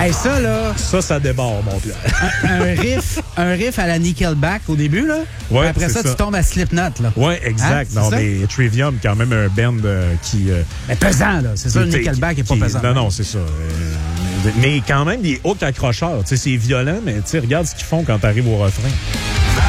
Hey, ça, là... Ça débarre, mon Pierre. un riff à la Nickelback au début, là. Ouais, après ça, tu tombes à Slipknot, là. Oui, exact. Hein? Non, mais Trivium, quand même un band qui... mais pesant, là. C'est ça, le Nickelback est pas pesant. Non, c'est ça. Mais quand même, des hooks accrocheurs. Tu sais, c'est violent, mais tu sais, regarde ce qu'ils font quand t'arrives au refrain.